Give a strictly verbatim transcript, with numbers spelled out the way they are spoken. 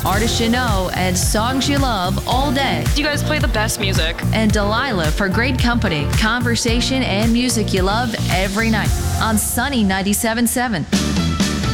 artists you know, and songs you love all day. You guys play the best music. And Delilah for great company, conversation, and music you love every night on Sunny ninety-seven point seven.